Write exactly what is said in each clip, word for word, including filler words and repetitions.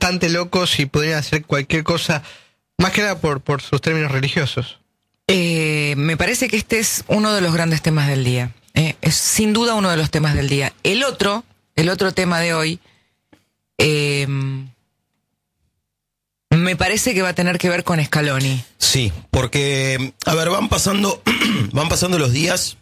bastante locos y podrían hacer cualquier cosa, más que nada por, por sus términos religiosos. Eh, me parece que este es uno de los grandes temas del día. Eh, es sin duda uno de los temas del día. El otro, el otro tema de hoy, eh, me parece que va a tener que ver con Scaloni. Sí, porque, a ver, van pasando, van pasando los días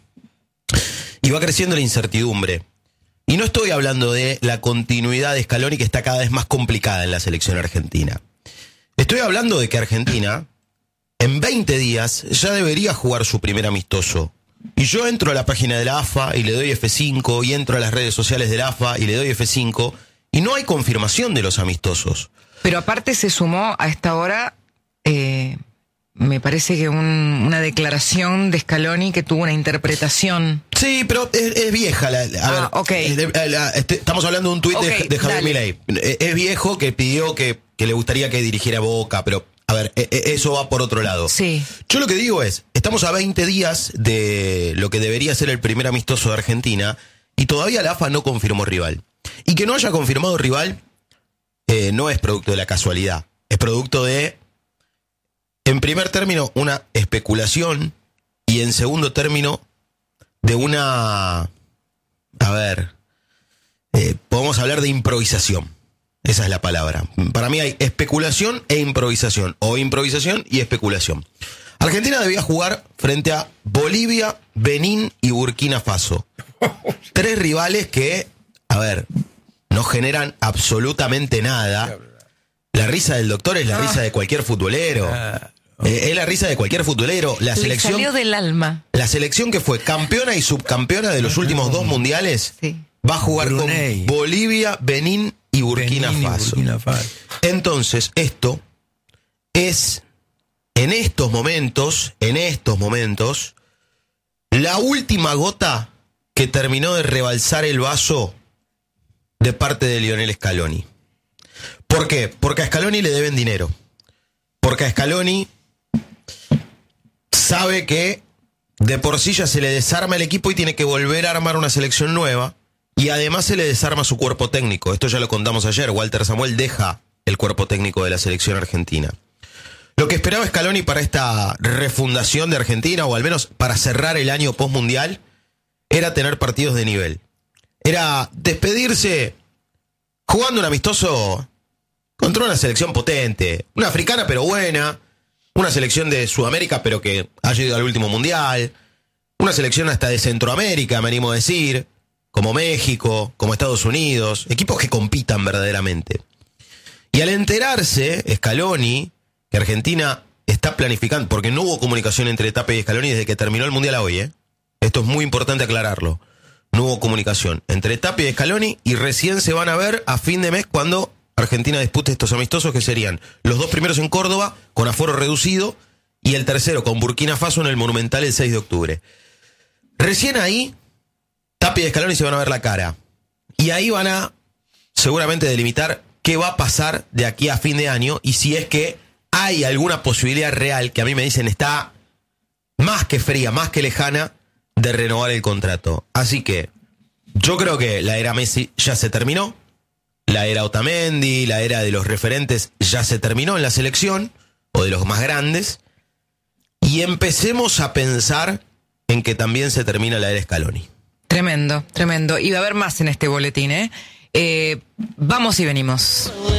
y va creciendo la incertidumbre. Y no estoy hablando de la continuidad de Scaloni, que está cada vez más complicada en la selección argentina. Estoy hablando de que Argentina, en veinte días, ya debería jugar su primer amistoso. Y yo entro a la página de la A F A y le doy F cinco, y entro a las redes sociales de la A F A y le doy F cinco, y no hay confirmación de los amistosos. Pero aparte se sumó a esta hora, eh, me parece que un, una declaración de Scaloni que tuvo una interpretación. Sí, pero es, es vieja. La, a ah, ver, ok. La, la, este, estamos hablando de un tuit okay, de, de Javier Milei. Es viejo, que pidió que, que le gustaría que dirigiera Boca, pero a ver, eso va por otro lado. Sí. Yo lo que digo es, estamos a veinte días de lo que debería ser el primer amistoso de Argentina y todavía la A F A no confirmó rival. Y que no haya confirmado rival eh, no es producto de la casualidad, es producto de, en primer término, una especulación y en segundo término, de una, a ver, eh, podemos hablar de improvisación. Esa es la palabra. Para mí hay especulación e improvisación, o improvisación y especulación. Argentina debía jugar frente a Bolivia, Benín y Burkina Faso. Tres rivales que, a ver, no generan absolutamente nada. La risa del doctor es la risa de cualquier futbolero. Eh, es la risa de cualquier futbolero. La Le selección salió del alma. La selección que fue campeona y subcampeona de los últimos dos mundiales, sí, va a jugar Brunei, con Bolivia, Benín y Burkina, Benín Faso. y Burkina Faso. Entonces, esto es, en estos momentos, en estos momentos, la última gota que terminó de rebalsar el vaso de parte de Lionel Scaloni. ¿Por qué? Porque a Scaloni le deben dinero. Porque a Scaloni sabe que de por sí ya se le desarma el equipo y tiene que volver a armar una selección nueva. Y además se le desarma su cuerpo técnico. Esto ya lo contamos ayer. Walter Samuel deja el cuerpo técnico de la selección argentina. Lo que esperaba Scaloni para esta refundación de Argentina, o al menos para cerrar el año postmundial, era tener partidos de nivel. Era despedirse jugando un amistoso contra una selección potente. Una africana pero buena. Una selección de Sudamérica pero que ha llegado al último mundial. Una selección hasta de Centroamérica, me animo a decir. Como México, como Estados Unidos, equipos que compitan verdaderamente. Y al enterarse, Scaloni, que Argentina está planificando, porque no hubo comunicación entre Tapia y Scaloni desde que terminó el Mundial a hoy, ¿eh? Esto es muy importante aclararlo. No hubo comunicación entre Tapia y Scaloni y recién se van a ver a fin de mes cuando Argentina dispute estos amistosos, que serían los dos primeros en Córdoba, con aforo reducido, y el tercero con Burkina Faso en el Monumental el seis de octubre. Recién ahí Tapia y Scaloni se van a ver la cara. Y ahí van a seguramente delimitar qué va a pasar de aquí a fin de año y si es que hay alguna posibilidad real, que a mí me dicen está más que fría, más que lejana, de renovar el contrato. Así que yo creo que la era Messi ya se terminó. La era Otamendi, la era de los referentes ya se terminó en la selección, o de los más grandes. Y empecemos a pensar en que también se termina la era Scaloni. Tremendo, tremendo. Y va a haber más en este boletín, ¿eh? eh vamos y venimos.